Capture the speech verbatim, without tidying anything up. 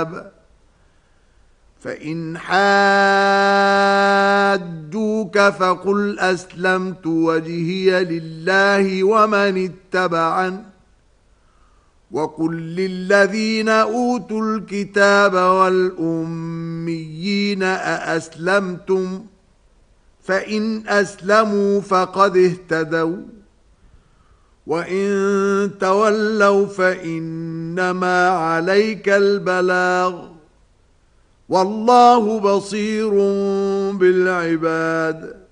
الكتاب فإن حاجوك فقل أسلمت وجهي لله ومن اتبعني وقل للذين أوتوا الكتاب والأميين أأسلمتم فإن أسلموا فقد اهتدوا وإن تولوا فإنما عليك البلاغ والله بصير بالعباد